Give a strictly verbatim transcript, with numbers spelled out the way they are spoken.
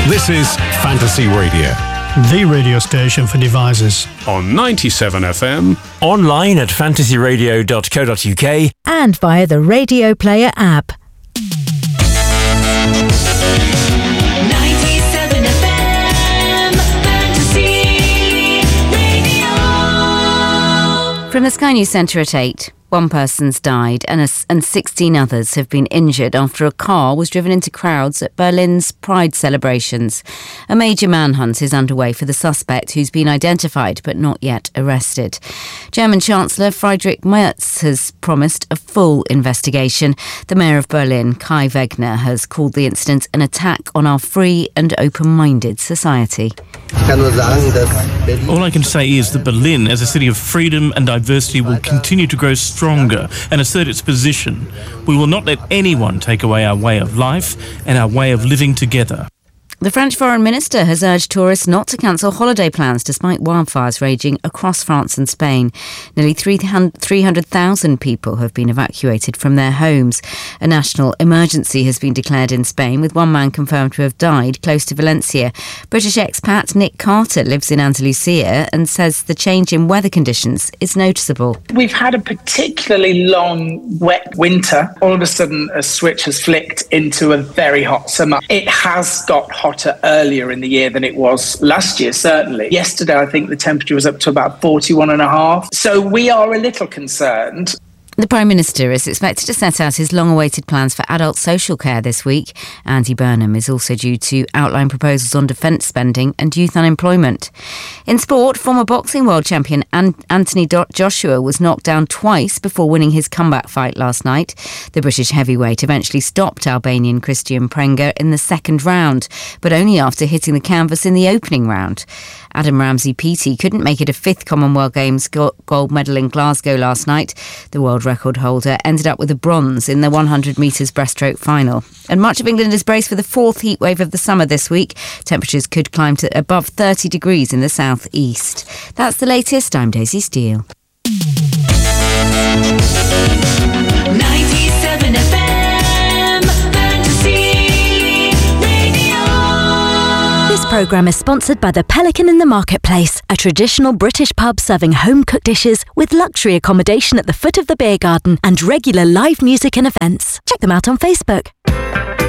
This is Fantasy Radio, the radio station for devices. On ninety-seven F M. Online at fantasy radio dot co dot uk. And via the Radio Player app. ninety-seven F M, Fantasy Radio. From the Sky News Centre at eight. One person's died and, a, and sixteen others have been injured after a car was driven into crowds at Berlin's Pride celebrations. A major manhunt is underway for the suspect, who's been identified but not yet arrested. German Chancellor Friedrich Merz has promised a full investigation. The Mayor of Berlin, Kai Wegner, has called the incident an attack on our free and open-minded society. All I can say is that Berlin, as a city of freedom and diversity, will continue to grow stronger and assert its position. We will not let anyone take away our way of life and our way of living together. The French Foreign Minister has urged tourists not to cancel holiday plans despite wildfires raging across France and Spain. Nearly three hundred thousand people have been evacuated from their homes. A national emergency has been declared in Spain, with one man confirmed to have died close to Valencia. British expat Nick Carter lives in Andalusia and says the change in weather conditions is noticeable. We've had a particularly long, wet winter. All of a sudden, a switch has flicked into a very hot summer. It has got hot earlier in the year than it was last year, certainly. Yesterday, I think the temperature was up to about forty-one and a half. So we are a little concerned. The Prime Minister is expected to set out his long-awaited plans for adult social care this week. Andy Burnham is also due to outline proposals on defence spending and youth unemployment. In sport, former boxing world champion Anthony Joshua was knocked down twice before winning his comeback fight last night. The British heavyweight eventually stopped Albanian Christian Prenga in the second round, but only after hitting the canvas in the opening round. Adam Ramsey-Peaty couldn't make it a fifth Commonwealth Games gold medal in Glasgow last night. The world record holder ended up with a bronze in the one hundred metres breaststroke final. And much of England is braced for the fourth heatwave of the summer this week. Temperatures could climb to above thirty degrees in the south east. That's the latest. I'm Daisy Steele. ninety-seven F M, Fantasy Radio. This programme is sponsored by the Pelican in the Marketplace, a traditional British pub serving home-cooked dishes with luxury accommodation at the foot of the beer garden and regular live music and events. Check them out on Facebook.